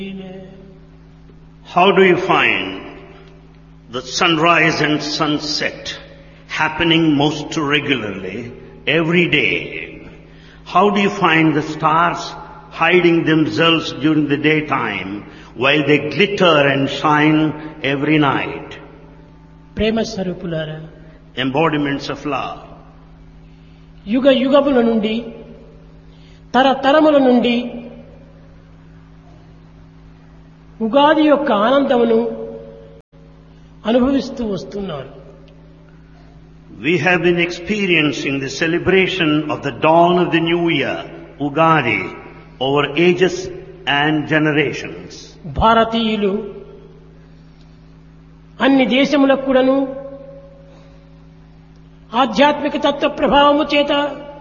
How do you find the sunrise and sunset happening most regularly every day? How do you find the stars hiding themselves during the daytime while they glitter and shine every night? ప్రేమ స్వరూపులారా, Embodiments of love. యుగ యుగముల నుండి తరతరముల నుండి ఉగాది యొక్క ఆనందమును అనుభవిస్తూ వస్తున్నారు. We have been experiencing the celebration of the dawn of the new year, Ugadi, over ages and generations. భారతీయులు అన్ని దేశములకు కూడాను ఆధ్యాత్మిక తత్వ ప్రభావము చేత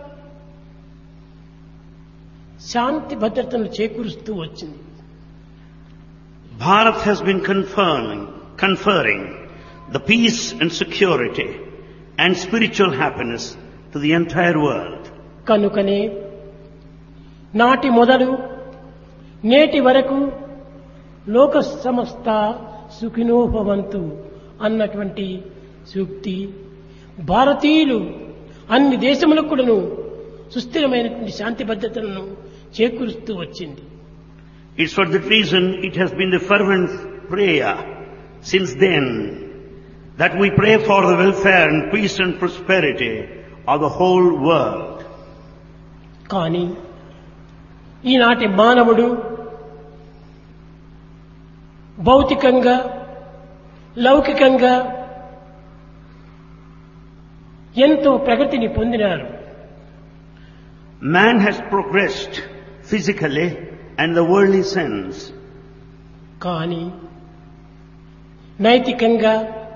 శాంతి భద్రతను చేకూరుస్తూ వచ్చింది. Bharat has been conferring the peace and security and spiritual happiness to the entire world. కనుకనే నాటి మొదలు నేటి వరకు లోక సమస్త సుఖినో భవంతు అన్నటువంటి సూక్తి భారతీయులు అన్ని దేశములకు కూడాను సుస్థిరమైనటువంటి శాంతి భద్రతలను చేకూరుస్తూ వచ్చింది. It's for that reason it has been the fervent prayer since then that we pray for the welfare and peace and prosperity of the whole world. కానీ ఈనాటి మానవుడు భౌతికంగా లౌకికంగా ఎంతో ప్రగతిని పొందినారు. Man has progressed physically and the worldly sense. కానీ నైతికంగా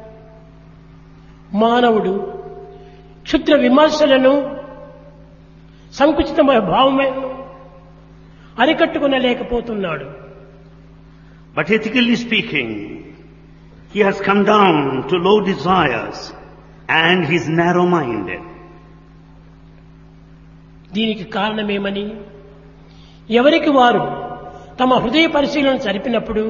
మానవుడు క్షుద్ర విమర్శలను సంకుచితమైన భావములను అరికట్టుకునలేకపోతున్నాడు. But ethically speaking, he has come down to low desires and he is narrow-minded. దీనికి కారణమేమని ఎవరికి వారు తమ హృదయ పరిశీలన జరిపినప్పుడు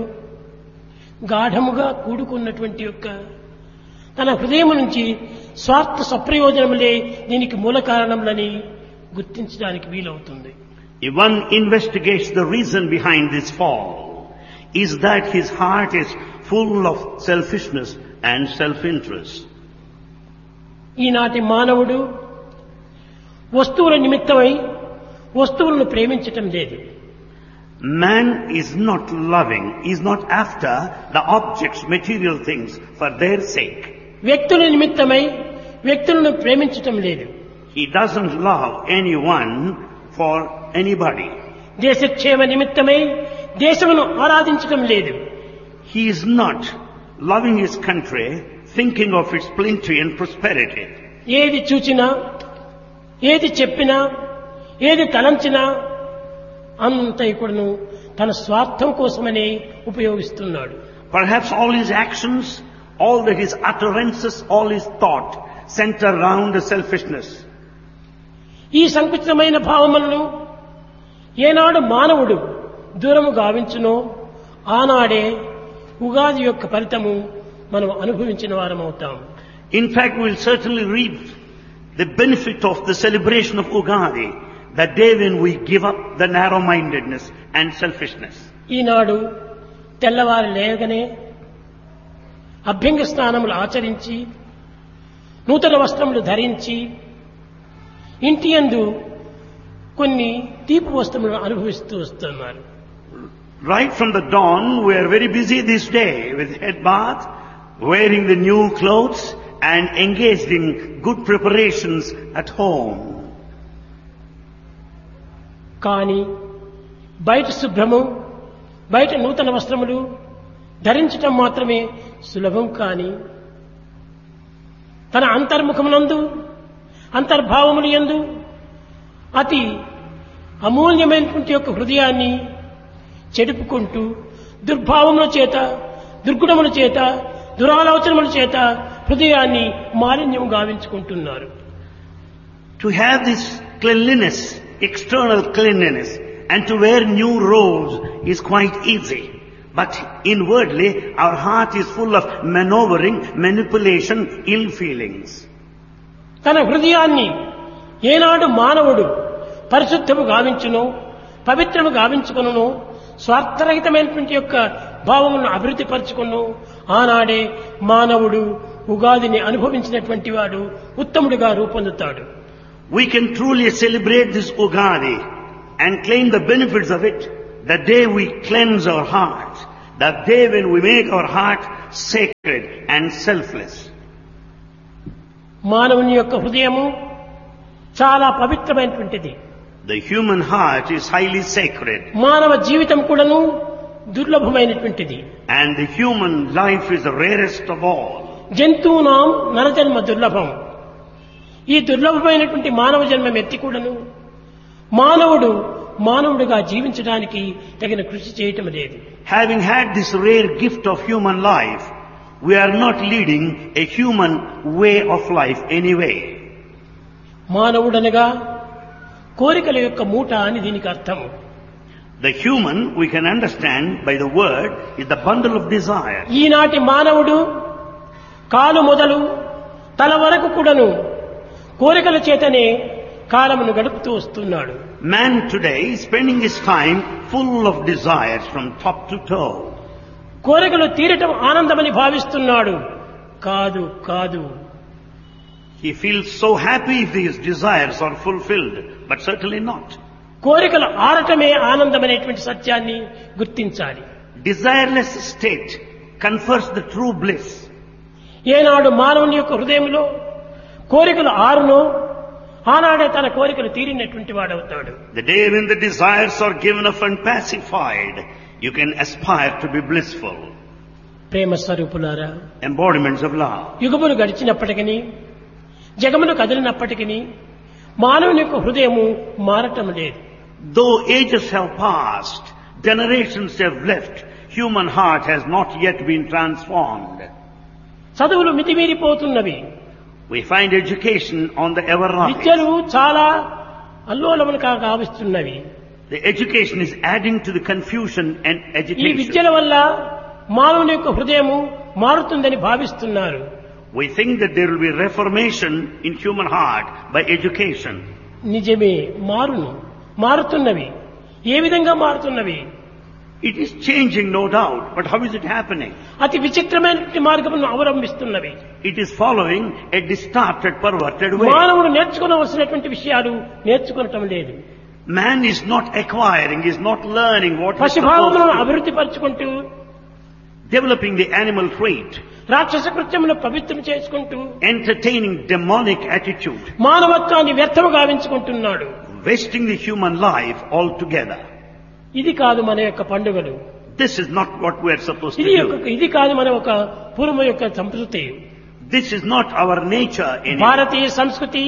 గాఢముగా కూడుకున్నటువంటి యొక్క తన హృదయం నుంచి స్వార్థ సప్రయోజనములే దీనికి మూల కారణములని గుర్తించడానికి వీలవుతుంది. If one investigates the reason behind this fall, is that his heart is full of selfishness and self-interest. ఈనాటి మానవుడు వస్తువుల నిమిత్తమై వస్తువులను ప్రేమించటం లేదు. Man is not loving, is not after the objects, material things for their sake. వ్యక్తుల నిమిత్తమై వ్యక్తులను ప్రేమించటం లేదు. He doesn't love anyone for anybody. దేశక్షేమ నిమిత్తమై దేశమును ఆరాధించటం లేదు. He is not loving his country, thinking of its plenty and prosperity. ఏది చూచినా ఏది చెప్పినా ఏది తలంచినా అంతైకుడును తన స్వార్థం కోసమనే ఉపయోగిస్తున్నాడు. Perhaps all his actions, all that his utterances, all his thought center around the selfishness. ఈ సంకుచితమైన భావములను ఏనాడు మానవుడు దూరము గావించునో ఆనాడే ఉగాది యొక్క ఫలితము మనం అనుభవించిన వారమవుతాం. In fact, we will certainly reap the benefit of the celebration of Ugadi, that day when we give up the narrow-mindedness and selfishness. ఈనాడు తెల్లవారు లేవగానే అభ్యంగ స్నానములు ఆచరించి నూతన వస్త్రములు ధరించి ఇంటి యందు కొన్ని తీపి వస్తువులను అనుభవిస్తూ వస్తున్నారు. Right from the dawn, we are very busy this day with head bath, wearing the new clothes and engaged in good preparations at home. కానీ బయట శుభ్రము, బయట నూతన వస్త్రములు ధరించటం మాత్రమే సులభం. కానీ తన అంతర్ముఖమునందు అంతర్భావములు యందు అతి అమూల్యమైనటువంటి యొక్క హృదయాన్ని చెడుపుకుంటూ దుర్భావముల చేత దుర్గుణముల చేత దురాలోచనముల చేత హృదయాన్ని మాలిన్యం గావించుకుంటున్నారు. To have this cleanliness, external cleanliness, and to wear new robes is quite easy. But inwardly, our heart is full of maneuvering, manipulation, ill feelings. తన హృదయాన్ని ఏనాడు మానవుడు పరిశుద్ధము గావించును, పవిత్రము గావించుకును, స్వార్థరహితమైనటువంటి యొక్క భావమును అభివృద్ధి పరచుకును, ఆనాడే మానవుడు ఉగాదిని అనుభవించినటువంటి వాడు ఉత్తముడిగా రూపొందుతాడు. We can truly celebrate this Ugadi and claim the benefits of it the day we cleanse our hearts, the day when we make our heart sacred and selfless. మానవుని యొక్క హృదయము చాలా పవిత్రమైనటువంటిది. The human heart is highly sacred. మానవ జీవితం కూడాను దుర్లభమైనటువంటిది. And the human life is the rarest of all. జంతువునాం నరజన్మ దుర్లభం. ఈ దుర్లభమైనటువంటి మానవ జన్మం ఎత్తి కూడాను మానవుడిగా జీవించడానికి తగిన కృషి చేయటం లేదు. Having had this rare gift of human life, we are not leading a human way of life anyway. మానవుడనగా కోరికల యొక్క మూట అని దీనికి అర్థము. The human, we can understand by the word, is the bundle of desire. ఈనాటి మానవుడు కాలు మొదలు తల వరకు కూడాను కోరికల చేతనే కాలమును గడుపుతూ వస్తున్నాడు. Man today is spending his time full of desires from top to toe. కోరికలు తీరటం ఆనందమని భావిస్తున్నాడు. కాదు కాదు. He feels so happy if his desires are fulfilled, but certainly not. కోరికలు ఆరటమే ఆనందమనేటువంటి సత్యాన్ని గుర్తించాలి. Desireless state confers the true bliss. ఏనాడు మానవుని యొక్క హృదయంలో కోరికలు ఆరునో ఆనాడే తన కోరికలు తీరినటువంటి వాడవుతాడు. The day when the desires are given up and pacified, you can aspire to be blissful. ప్రేమ స్వరూపులారా, Embodiments of love. యుగములు గడిచినప్పటికీ జగములు కదిలినప్పటికీ మానవుని యొక్క హృదయము మారటం లేదు. Though ages have passed, generations have left, human heart has not yet been transformed. చదువులు మితిమీరిపోతున్నవి. We find education on the ever rise. విద్యలు చాలా అల్లోలములు కావిస్తున్నవి. The education is adding to the confusion and ఈ agitation. విద్యల వల్ల మానవుని యొక్క హృదయము మారుతుందని భావిస్తున్నారు. We think that there will be reformation in human heart by education. నిజమే, మారుతున్నవి. ఏ విధంగా మారుతున్నవి? It is changing, no doubt, but how is it happening? అతి విచిత్రమైన మార్గమును అవలంబిస్తున్నవి. It is following a distorted, perverted way. మానవుడు నేర్చుకోవలసినటువంటి విషయాలు నేర్చుకోవటం లేదు. Man is not acquiring, is not learning what he is supposed పశుభావములను to. అభివృద్ధి పరచుకుంటూ, Developing the animal trait, రాక్షస కృత్యములను పవిత్రం చేసుకుంటూ, entertaining demonic attitude, మానవత్వాన్ని వ్యర్థము గావించుకుంటున్నాడు. wasting the human life altogether. ఇది కాదు మన యొక్క పండుగలు. This is not what we are supposed to do. ఇది కాదు మన ఒక పూర్వ యొక్క సంస్కృతి. This is not our nature anymore. భారతీయ సంస్కృతి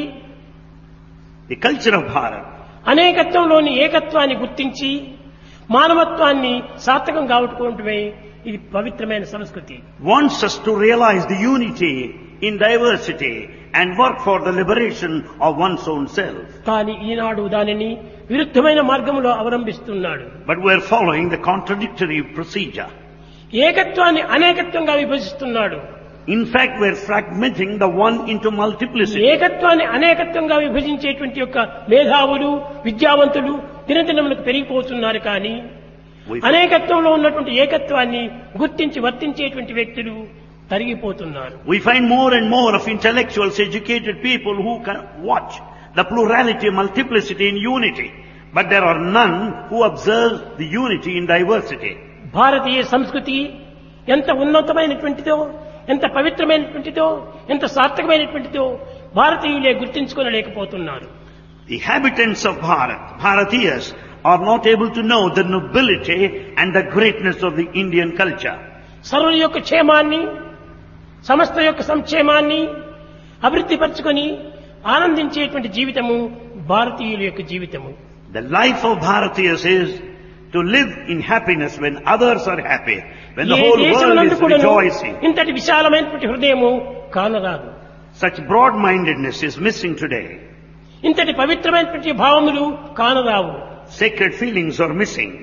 The culture of Bharat అనేకత్వంలోని ఏకత్వాన్ని గుర్తించి మానవత్వాన్ని సార్థకం కావటమే ఇది పవిత్రమైన సంస్కృతి. wants us to realize the unity in diversity and work for the liberation of one's own self. కానీ ఈనాడు దానిని విరుద్ధమైన మార్గంలో అవలంబిస్తున్నాడు. But we are following the contradictory procedure. ఏకత్వాన్ని అనేకత్వంగా విభజిస్తున్నాడు. In fact, we are fragmenting the one into multiplicity. ఏకత్వాన్ని అనేకత్వంగా విభజించేటువంటి యొక్క మేధావులు, విద్యావంతులు దినదినములకు పెరిగిపోతున్నారు. కానీ అనేకత్వంలో ఉన్నటువంటి ఏకత్వాన్ని గుర్తించి వర్తించేటువంటి వ్యక్తులు తరిగిపోతున్నారు. We find more and more of intellectuals, educated people who can watch the plurality, multiplicity in unity. But there are none who observe the unity in diversity. భారతీయ సంస్కృతి ఎంత ఉన్నతమైనటువంటిదో, ఎంత పవిత్రమైనటువంటిదో, ఎంత సార్థకమైనటువంటిదో భారతీయులే గుర్తించుకోలేకపోతున్నారు. The inhabitants of Bharat, Bharatiyas, are not able to know the nobility and the greatness of the Indian culture. సర్వుల యొక్క క్షేమాన్ని, సమస్త యొక్క సంక్షేమాన్ని అభివృద్ధి పరచుకొని ఆనందించేటువంటి జీవితము భారతీయుల యొక్క జీవితము. The life of Bharatiyas is to live in happiness when others are happy, when the whole world is rejoicing. ఇంతటి విశాలమైనటువంటి హృదయము కానరాదు. Such broad-mindedness is missing today. ఇంతటి పవిత్రమైనటువంటి భావములు కానరావు. Sacred feelings are missing.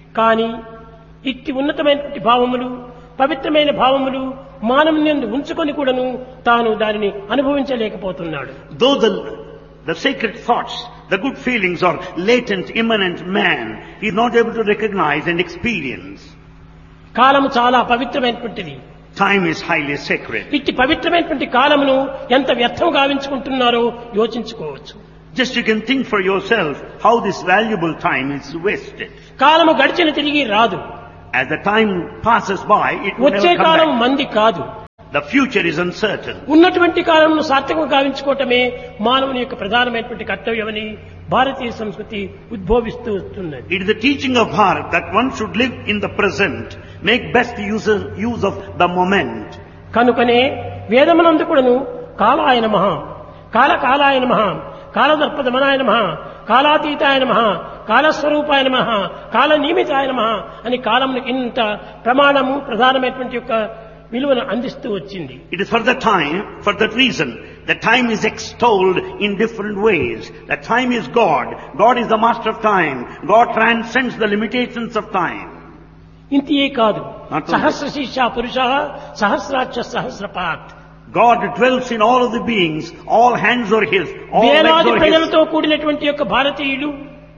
కానీ ఇట్టి ఉన్నతమైనటువంటి భావములు పవిత్రమైన భావములు మానవుని ఉంచుకొని కూడాను తాను దానిని అనుభవించలేకపోతున్నాడు. Though the sacred thoughts, the good feelings are latent, immanent man, he is not able to recognize and experience. కాలము చాలా పవిత్రమైనటువంటిది. Time is highly sacred. ఇట్టి పవిత్రమైనటువంటి కాలమును ఎంత వ్యర్థం గావించుకుంటున్నారో యోచించుకోవచ్చు. Just you can think for yourself how this valuable time is wasted. కాలము గడిచిన తిరిగి రాదు. As the time passes by, it will వచ్చే never కాలం come back. మంది కాదు. The future is uncertain. ఉన్నటువంటి కాలంలో సార్థకం గావించుకోవటమే మానవుని యొక్క ప్రధానమైనటువంటి కర్తవ్యమని భారతీయ సంస్కృతి ఉద్భవిస్తూ వస్తున్నది. It is the teaching of Bharat that one should live in the present, make best use of the moment. కనుకనే వేదమునందు కూడాను కాలాయ నమః, కాలాయ నమః, కాలదర్పదమనాయ నమః, కాలాతీతాయ నమః, కాలస్వరూపాయ నమః, కాలనియమితాయ నమః అని కాలమునికి ఇంత ప్రమాణము ప్రధానమైనటువంటి యొక్క విలువను అందిస్తూ వచ్చింది. It is for that reason, that time is extolled in different ways. That time is God. God is the master of time. God transcends the limitations of time. ఇంతియే కాదు. Not only- సహస్రశీర్ష పురుషః సహస్రాక్ష సహస్రపాత్. God dwells in all of the beings. All hands are His. All legs వేలాది are His. ప్రజలతో కూడినటువంటి యొక్క భారతీయులు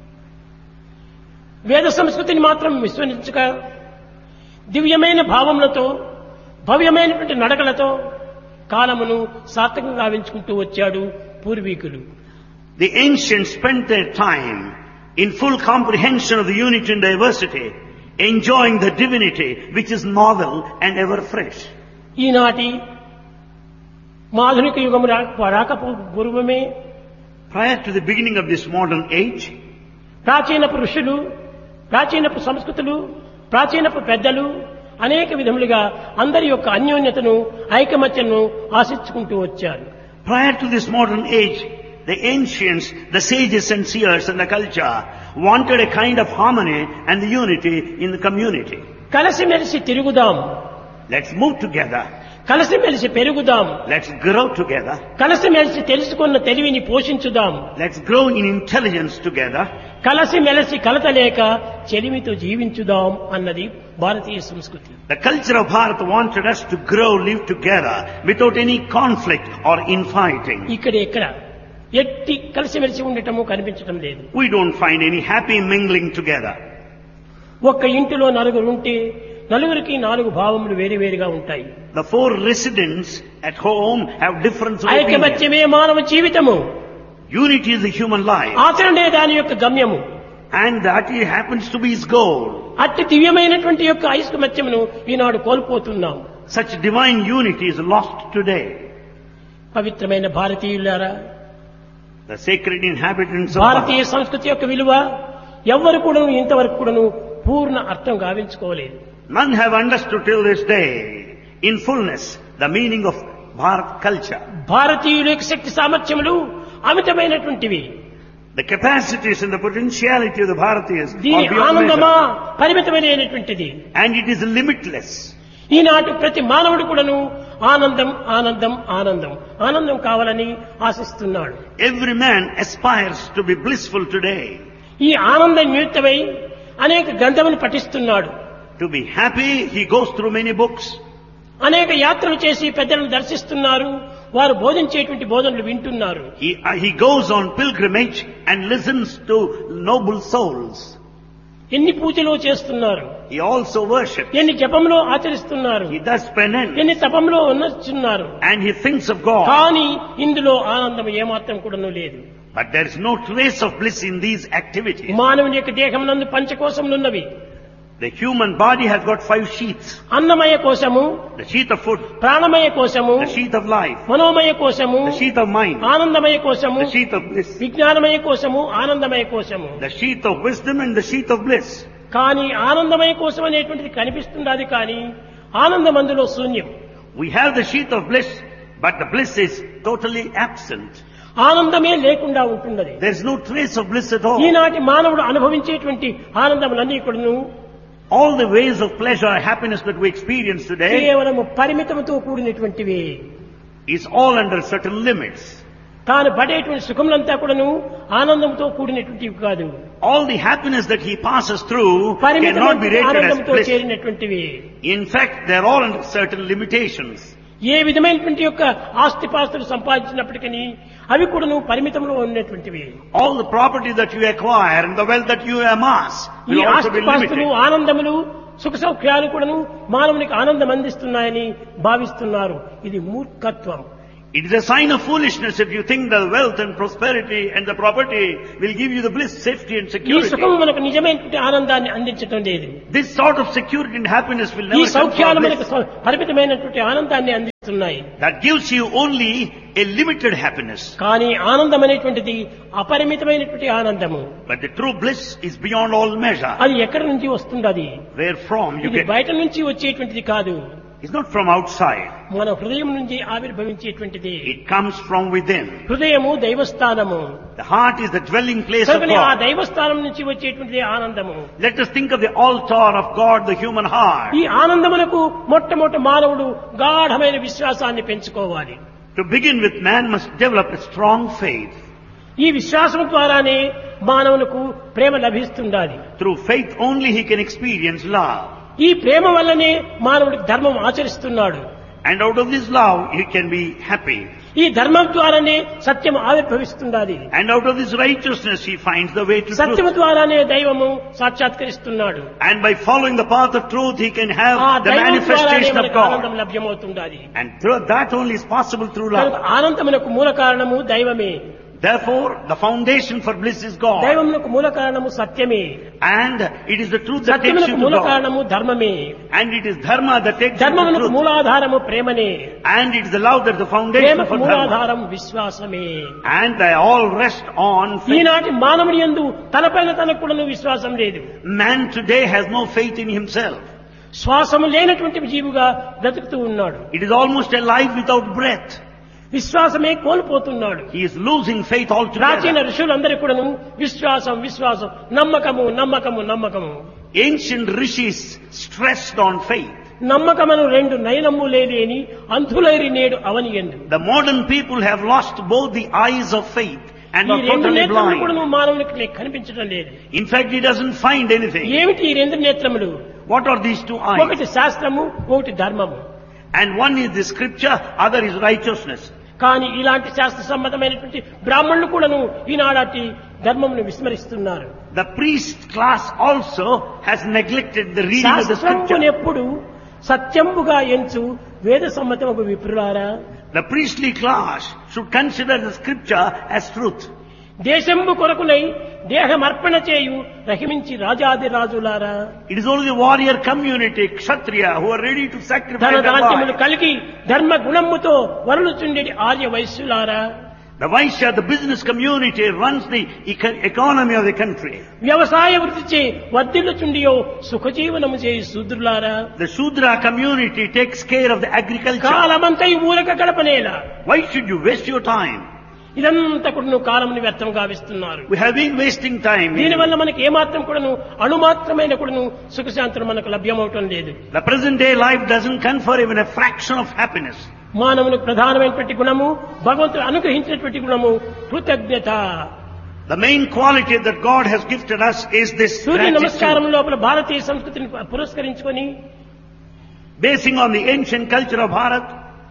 వేద సంస్కృతిని మాత్రం విస్మరించక దివ్యమైన భావములతో భవ్యమైనటువంటి నడకలతో కాలమును సార్థకంగా గావించుకుంటూ వచ్చాడు పూర్వీకులు. The ancients spent their time in full comprehension of the unity and diversity, enjoying the divinity which is novel and ever fresh. ఈనాటి ఆధునిక యుగము రాక పూర్వమే Prior to the beginning of this modern age, ప్రాచీనపు ఋషులు, ప్రాచీనపు సంస్కృతులు, ప్రాచీనపు పెద్దలు అనేక విధములుగా అందరి యొక్క అన్యోన్యతను ఐకమత్యను ఆశించుకుంటూ వచ్చారు. prior to this modern age, the ancients, the sages and seers and the culture wanted a kind of harmony and the unity in the community. కలిసిమెలిసి తిరుగుదాం, Let's move together. కలిసిమెలిసి పెరుగుదాం, Let's grow together. కలిసిమెలిసి తెలుసుకున్న తెలివిని పోషించుదాం, Let's grow in intelligence together. కలిసిమెలిసి కలతలేక చెలిమితో జీవించుదాం అన్నది భారతీయ సంస్కృతి. The culture of Bharat wanted us to grow, live together without any conflict or infighting. ఇక్కడ ఎట్టి కలిసిమెలిసి ఉండటము కనిపించటం లేదు. We don't find any happy mingling together. ఒక్క ఇంటిలో నలుగురు ఉంటే నలుగురికి నాలుగు భావములు వేరువేరుగా ఉంటాయి. The four residents at home have different opinions. ఐకమత్యమే మానవ జీవితము. Unity is the human life. ఆచరణే దాని యొక్క గమ్యము. And that it happens to be his goal. అట్టి దివ్యమైనటువంటి యొక్క ఐకమత్యమును ఈనాడు కోల్పోతున్నాం. Such divine unity is lost today. పవిత్రమైన భారతీయులారా, The sacred inhabitants of Bharatiya Bharat, సంస్కృతి యొక్క విలువ ఎవ్వరు కూడాను ఇంతవరకు కూడాను పూర్ణ అర్థం గావించుకోలేదు. none have understood till this day in fullness the meaning of Bharat culture. భారతీయుల యొక్క శక్తి సామర్థ్యములు అమితమైనటువంటివి. The capacities and the potentiality of the Bharatiyas దీని are beyond ఆనందమా measure. పరిమితమైనటువంటిది. And it is limitless. ఈనాటి ప్రతి మానవుడు కూడాను ఆనందం ఆనందం ఆనందం ఆనందం కావాలని ఆశిస్తున్నాడు. Every man aspires to be blissful today. ఈ ఆనందం నిమిత్తమై అనేక గ్రంథములు పఠిస్తున్నాడు. To be happy, he goes through many books. అనేక యాత్రలు చేసి పెద్దలను దర్శిస్తున్నారు. వారు బోధించేటువంటి బోధనలు వింటున్నారు. He goes on pilgrimage and listens to noble souls. ఎన్ని పూజలు చేస్తున్నారు, He also worships. ఎన్ని జపంలో ఆచరిస్తున్నారు, He does penance. ఎన్ని తపంలో ఉన్నస్తున్నారు. And he thinks of God. కానీ ఇందులో ఆనందం ఏమాత్రం కూడాను లేదు. But there is no trace of bliss in these activities. మానవుని యొక్క దేహమునందు పంచకోశములున్నవి. The human body has got 5 sheaths. అన్నమయ కోశము, The sheath of food, ప్రాణమయ కోశము, the sheath of life, మనోమయ కోశము, the sheath of mind, ఆనందమయ కోశము, the sheath of bliss, విజ్ఞానమయ కోశము, ఆనందమయ కోశము. the sheath of wisdom and the sheath of bliss. కానీ ఆనందమయ కోశం అనేటువంటిది కనిపిస్తున్నది, కానీ ఆనందం అందులో శూన్యం. We have the sheath of bliss, but the bliss is totally absent. ఆనందమే లేకుండా ఉంటున్నది. There is no trace of bliss at all. ఈనాటి మానవుడు అనుభవించేటువంటి ఆనందములన్నీ కూడాను All the ways of pleasure, happiness that we experience today కేవలము పరిమితముతో కూడినటువంటివి. is all under certain limits. తాను పడేటువంటి సుఖములంతా కూడాను ఆనందంతో కూడినటువంటివి కాదు. all the happiness that he passes through cannot be పరిమితమైన rated as ఆనందంతో bliss. చేరినటువంటివి. In fact, they are all under certain limitations. ఏ విధమైనటువంటి యొక్క ఆస్తిపాస్తులు సంపాదించినప్పటికీ అవి కూడాను పరిమితంలో ఉన్నటువంటివి. All the property that you acquire and the wealth that you amass ఈ will also be ఆస్తిపాస్తులు limited. ఆనందములు సుఖ సౌఖ్యాలు కూడాను మానవునికి ఆనందం అందిస్తున్నాయని భావిస్తున్నారు. ఇది మూర్ఖత్వం. It is a sign of foolishness if you think the wealth and prosperity and the property will give you the bliss, safety and ఈ security. సుఖం మనకు నిజమైనటువంటి ఆనందాన్ని అందించడం లేదు. This sort of security and happiness will ఈ never come సౌఖ్యాలు from మనకు bliss. పరిమితమైనటువంటి ఆనందాన్ని అందిస్తున్నాయి. That gives you only a limited happiness. కానీ ఆనందం అనేటువంటిది అపరిమితమైనటువంటి ఆనందము. But the true bliss is beyond all measure. అది ఎక్కడి నుంచి వస్తుంది? అది Where from you ఇది get. బయట నుంచి వచ్చేటువంటిది కాదు. It's not from outside. మన హృదయం నుంచి ఆవిర్భవించేటువంటిది. It comes from within. హృదయము దైవస్థానము. The heart is the dwelling place of కనుకనే ఆ God. దైవస్థానం నుంచి వచ్చేటువంటిది ఆనందము. Let us think of the altar of God, the human heart. ఈ ఆనందమునకు మొట్టమొదటి మానవుడు గాఢమైన విశ్వాసాన్ని పెంచుకోవాలి. To begin with, man must develop a strong faith. ఈ విశ్వాసం ద్వారానే మానవునకు ప్రేమ లభిస్తుండాలి. Through faith only he can experience love. ఈ ప్రేమ వల్లనే మానవుడికి ధర్మం ఆచరిస్తున్నాడు. And out of this love, he can be happy. ఈ ధర్మం ద్వారానే సత్యం ఆవిర్భవిస్తుండాలి. And out of this righteousness, he finds the way to సత్యము truth. ద్వారానే దైవము సాక్షాత్కరిస్తున్నాడు. And by following the path of truth, he can have ఆ the దైవం ద్వారానే manifestation of మనకు ఆనందం God. లభ్యమవుతుండాలి. And through that only is possible through కనుక love. ఆనందమునకు మూల కారణము దైవమే. Therefore, the foundation for bliss is God. దైవమునకు మూల కారణము సత్యమే. And it is the truth that takes you సత్యమునకు to మూల God. కారణము ధర్మమే. And it is dharma that takes you to ధర్మమునకు truth. మూలాధారము ప్రేమనే. And it is the love that is the foundation ప్రేమకు for dharma. మూలాధారం విశ్వాసమే. And they all rest on faith. ఈనాటి మానవుని యందు తనపైన తనకు కూడా విశ్వాసం లేదు. Man today has no faith in himself. శ్వాసము లేనటువంటి జీవుగా బ్రతుకుతూ ఉన్నాడు. It is almost a life without breath. విశ్వాసమే కోల్పోతున్నాడు. He is losing faith ప్రాచీన altogether. ఋషులందరూ కూడాను విశ్వాసం విశ్వాసం నమ్మకము నమ్మకము నమ్మకము. Ancient rishis stressed on faith. నమ్మకమను రెండు నయనమ్ము లేని అంధులైరి నేడు అవనియందు. The modern people have lost both the eyes of faith and ఈ are రెండు totally నేత్రములు కూడా blind. మానవునికి కనిపించడం లేదు. In fact, he doesn't find anything. ఏమిటి ఈ రెండు నేత్రములు? What are these two eyes? ఒకటి శాస్త్రము, ఒకటి ధర్మము. And one is the scripture, other is righteousness. కానీ ఇలాంటి శాస్త్ర సంబంధమైనటువంటి బ్రాహ్మణులు కూడాను ఈనాటి ధర్మమును విస్మరిస్తున్నారు. The priest class also has neglected the reading of the శాస్త్రమును scripture. ఎప్పుడు సత్యముగా ఎంచు వేద Sammatamu విప్రులారా. The priestly class should consider the scripture as truth. దేశంబు కొరకునై దేహమర్పణ చేయు రహిమించి రాజాది రాజులారా. It is only the warrior community, kshatriya, who are ready to sacrifice ధన their దాంత్యములు lives. కలిగి ధర్మ గుణముతో వరులుచుండేటి Arya వైశ్యులారా. The Vaishya, the business community, runs the economy of the country. వ్యవసాయ వృత్తిచే వర్ధిల్లుచుండియో సుఖజీవనము చేయు శూద్రులారా. The Shudra community takes care of the agriculture. కాలమంతా ఈ ఊరక గడపనేలా. Why should you waste your time? ఇదంతా కూడా కాలముని వ్యర్థం గావిస్తున్నారు. We have been wasting time. దీనివల్ల మనకి ఏమాత్రం కూడాను అణుమాత్రమైన కూడాను సుఖశాంతులు మనకు లభ్యమవటం లేదు. The present day life doesn't confer even a fraction of happiness. మానవునికి ప్రధానమైనటువంటి గుణము, భగవంతుడు అనుగ్రహించినటువంటి గుణము కృతజ్ఞత. The main quality that God has gifted us is this Surya gratitude. నమస్కారం లోపల భారతీయ సంస్కృతిని పురస్కరించుకొని Basing on the ancient culture of Bharat,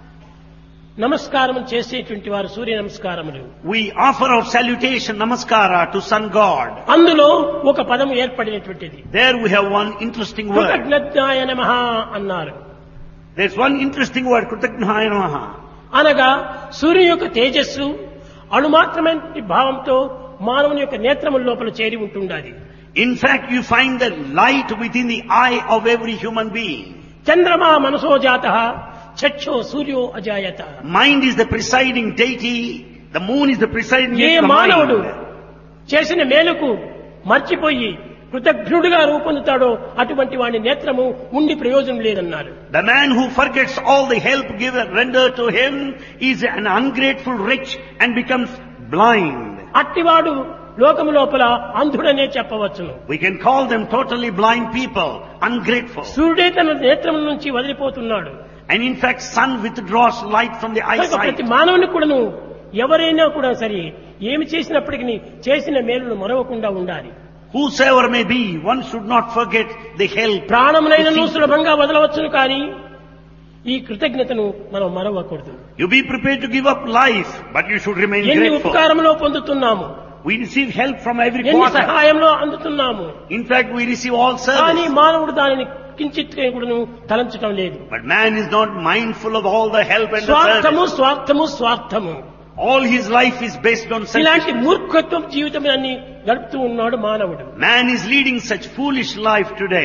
నమస్కారం చేసేటువంటి వారు సూర్య నమస్కారములు. we offer our salutation, namaskara, to Sun God. అందులో ఒక పదము ఏర్పడినటువంటిది. There we have one interesting word. కృతజ్ఞతాయ నమః అన్నారు. There's one interesting word, Krutagnaya Namaha. అనగా సూర్యుని యొక్క తేజస్సు అణుమాత్రమైన భావంతో మానవుని యొక్క నేత్రముల లోపల చేరి ఉంటుండాలి. In fact, you find the light within the eye of every human being. చంద్రమా మనసో జాతః చక్షో సూర్యో అజాయత. Mind is the presiding deity. The moon is the presiding A deity of the మానవుడు mind. చేసిన మేలుకు మర్చిపోయి కృతజ్ఞుడిగా రూపొందుతాడో అటువంటి వాడి నేత్రము ఉండి ప్రయోజనం లేదన్నారు. The man who forgets all the help given rendered to him is an ungrateful wretch and becomes blind. అట్టివాడు లోకము లోపల అంధుడనే చెప్పవచ్చును. We can call them totally blind people, ungrateful. సూర్యుడే తన నేత్రముల నుంచి వదిలిపోతున్నాడు. And in fact, sun withdraws light from the కనుక eyesight. ప్రతి మానవుని కూడాను ఎవరైనా కూడా సరే ఏమి చేసినప్పటికీ చేసిన మేలును మరవకుండా ఉండాలి. Whosoever may be, one should not forget the help. ప్రాణమునైనను సులభంగా వదలవచ్చును కానీ ఈ కృతజ్ఞతను మనం మరవకూడదు. You be prepared to give up life, but you should remain ఎన్ని grateful. ఉపకారంలో పొందుతున్నాము, We receive help from every ఎన్ని quarter. సహాయంలో అందుతున్నాము, In fact, we receive all కానీ service. మానవుడు దానిని కించిత్ కూడాను తలంచడం లేదు. But man is not mindful of all the help and the స్వార్థము service. స్వార్థము స్వార్థము, All his life is based on ఇలాంటి selfishness. మూర్ఖత్వం జీవితాన్ని గడుపుతూ ఉన్నాడు మానవుడు. Man is leading such foolish life today.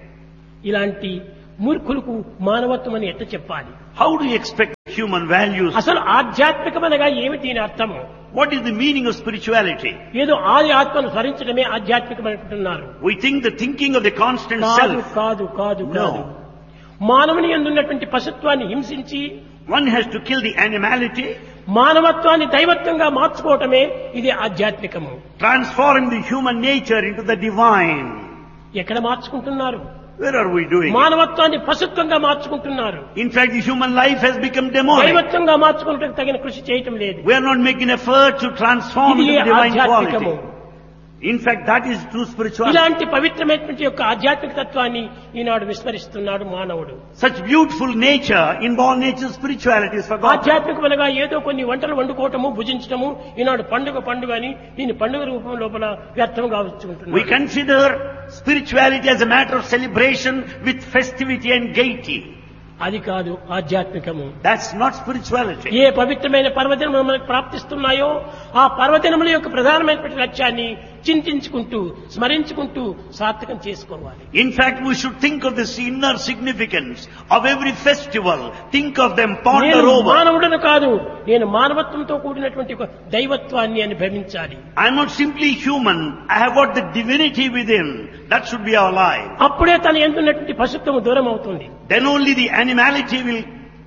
ఇలాంటి మూర్ఖులకు మానవత్వం అని ఎట్లా చెప్పాలి? How do you expect human values? అసలు ఆధ్యాత్మికమనగా ఏమి దీని అర్థము? What is the meaning of spirituality? ఏదో ఆది ఆత్మను స్మరించడమే ఆధ్యాత్మికం అనుకుంటున్నారు. We think the thinking of the constant కాదు self. కాదు కాదు No. కాదు. మానవుని యందున్నటువంటి పశుత్వాన్ని హింసించి One has to kill the animality, మానవత్వాన్ని దైవత్వంగా మార్చుకోవటమే ఇది ఆధ్యాత్మికము. transform the human nature into the divine. ఎక్కడ మార్చుకుంటున్నారు? Where are we doing it? మానవత్వాన్ని పశుత్వంగా మార్చుకుంటున్నారు. In fact, the human life has become demonic. దైవత్వంగా మార్చుకుంటే తగిన కృషి చేయటం లేదు. We are not making effort to transform ఇది into divine ఆధ్యాత్మికము. quality. In fact, that is true spirituality. ఇలాంటి పవిత్రమైనటువంటి యొక్క ఆధ్యాత్మిక తత్వాన్ని ఈనాడు విస్మరిస్తున్నాడు మానవుడు. Such beautiful nature, inborn nature, spirituality is forgotten. ఆధ్యాత్మికమనగా ఏదో కొన్ని వంటలు వండుకోవటము, భుజించటము, ఈనాడు పండుగ అని దీని పండుగ రూపం లోపల వ్యర్థం We కావచ్చుకుంటున్నారు. consider spirituality as a matter of celebration with festivity and gaiety. అది కాదు ఆధ్యాత్మికము. That's not spirituality. ఏ పవిత్రమైన పర్వదినములు మనకు ప్రాప్తిస్తున్నాయో ఆ పర్వదినముల యొక్క ప్రధానమైనటువంటి లక్ష్యాన్ని చింతించుకుంటూ స్మరించుకుంటూ సార్థకం చేసుకోవాలి. In fact, we should think of this inner significance of every festival. Think of them, ponder నేను over. మానవుడను కాదు, నేను మానవత్వంతో కూడినటువంటి ఒక దైవత్వాన్ని అని భ్రమించాలి. I'm not simply human. I have got the divinity within. That should be our life. అప్పుడే తన ఎందున్నటువంటి పశుత్వము దూరం అవుతుంది. Then only the animality will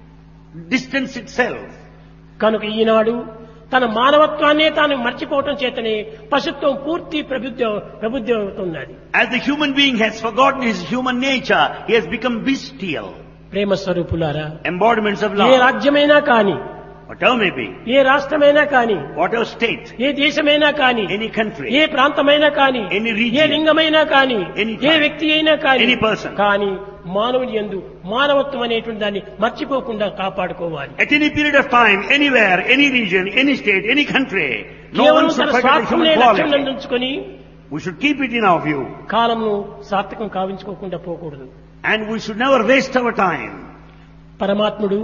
distance itself. కనుక ఈనాడు తన మానవత్వాన్నే తాను మర్చిపోవటం చేతనే పశుత్వం పూర్తి ప్రబుద్ధి అవుతున్నది. As the human being has forgotten his human nature, he has become bestial. ప్రేమ స్వరూపులారా, Embodiments of ఏ love. రాజ్యమైనా కాని, Whatever may be, ఏ రాష్ట్రమైనా కాని, whatever state, ఏ దేశమైనా కాని, any country, ఏ ప్రాంతమైనా కాని, Any region, ఏ లింగమైనా కాని, any ఏ tribe, వ్యక్తి అయినా కాని, any person. కానీ మానవుని యందు మానవత్వం అనేటువంటి దాన్ని మర్చిపోకుండా కాపాడుకోవాలి. at any period of time, anywhere, any region, any state, any country, no one కేవలం should తన forget the స్వార్థంనే human లక్ష్యం quality. ఉంచుకొని We should keep it in our view. కాలంను సార్థకం కావించుకోకుండా పోకూడదు. And we should never waste our time. పరమాత్ముడు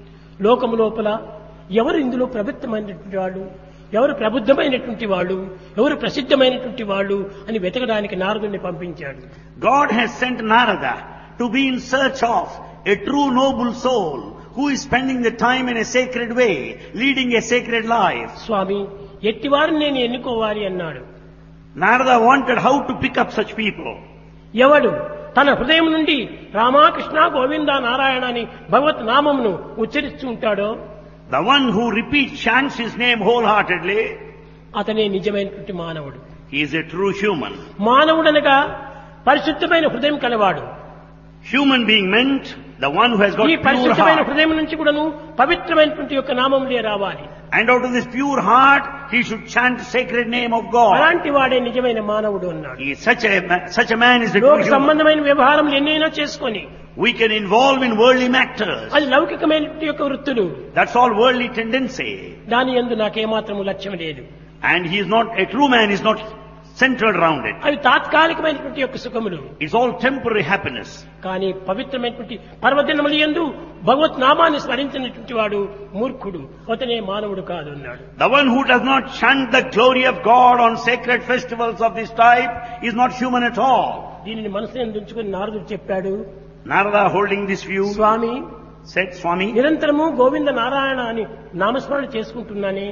లోకము లోపల ఎవరు ఇందులో ప్రబుద్ధమైనటువంటి వాళ్ళు, ఎవరు ప్రబుద్ధమైనటువంటి వాళ్ళు, ఎవరు ప్రసిద్ధమైనటువంటి వాళ్ళు అని వెతకడానికి నారదుని పంపించాడు. God has sent Narada to be in search of a true noble soul who is spending the time in a sacred way, leading a sacred life. స్వామి, ఎట్టివారిని నేను ఎన్నుకోవాలి అన్నాడు. Narada wanted how to pick up such people. ఎవడు తన హృదయం నుండి రామకృష్ణ గోవింద నారాయణ అని భగవత్ నామమును ఉచ్చరిస్తూ ఉంటాడో, The one who repeats, chants his name wholeheartedly, అతనే నిజమైనటువంటి మానవుడు. he is a true human. మానవుడనగా పరిశుద్ధమైన హృదయం కలవాడు. Human being meant the one who has got ఈ pure పరిశుద్ధమైన heart. హృదయం నుంచి కూడాను పవిత్రమైనటువంటి యొక్క నామములే రావాలి. And out of this pure heart, he should chant the sacred name of God. అలాంటి వాడే నిజమైన మానవుడు అన్నాడు. He is such a man is a true లోక human. సంబంధమైన వ్యవహారములు ఎన్నైనా చేసుకొని We can involve in worldly matters. అది లౌకికమైనటువంటి యొక్క వృత్తులు, That's all worldly tendency. దాని యందు నాకేమాత్రము లక్ష్యం లేదు. And he is not, a true man is not centered around it. అవి తాత్కాలికమైనటువంటి యొక్క సుఖములు. It's all temporary happiness. కానీ పవిత్రమైనటువంటి పర్వదినములు యందు భగవత్ నామాన్ని స్మరించినటువంటి వాడు మూర్ఖుడు, అతనే మానవుడు కాదు అన్నాడు. The one who does not chant the glory of God on sacred festivals of this type is not human at all. దీనిని మనసుని ఉంచుకొని నారదుడు చెప్పాడు, Narada, holding this view, Swamy, said, Swami, నిరంతరము గోవింద నారాయణ అని నామస్మరణ చేసుకుంటున్నానే,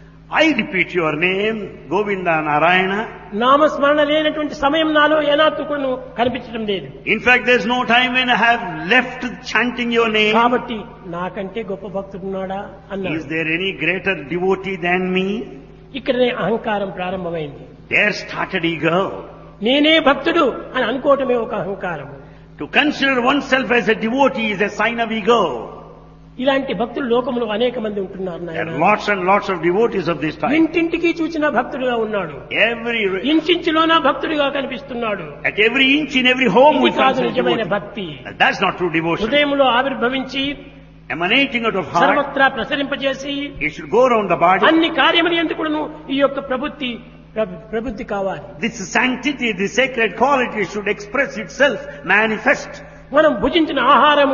I repeat your name, Govinda Narayana. నామస్మరణ లేనటువంటి సమయం నాలో ఏనాత్మకును కనిపించడం లేదు. In fact, there's no time when I have left chanting your name. కాబట్టి నాకంటే గొప్ప భక్తుడున్నాడా Is అన్నాడు. there any greater devotee than me? ఇక్కడనే అహంకారం ప్రారంభమైంది. There started ego. నేనే భక్తుడు అని అనుకోవటమే ఒక అహంకారం. To consider oneself as a devotee is a sign of ego. ఇలాంటి భక్తులు లోకంలో అనేక మంది ఉంటున్నారు There are నాయన. lots and lots of devotees of this type. ఇంటింటికి చూసిన భక్తుడిగా ఉన్నాడు, Every, ఇంచించిలోన భక్తుడిగా కనిపిస్తున్నాడు. at every inch in every home we ఇది కాదు find నిజమైన devotee. భక్తి. That's not true devotion. హృదయంలో ఆవిర్భవించి Emanating out of heart, సర్వత్రా ప్రసరింపజేసి it should go around the body. అన్ని కార్యములు ఎందుకును ఈ యొక్క ప్రబుద్ధి కావాలి. This sanctity, this sacred quality should express itself, manifest. మనం భుజించిన ఆహారము